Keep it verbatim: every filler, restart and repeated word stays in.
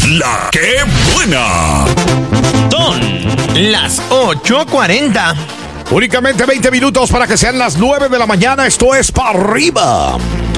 La que buena. Son las ocho cuarenta. Únicamente veinte minutos para que sean las nueve de la mañana. Esto es Pa' Arriba.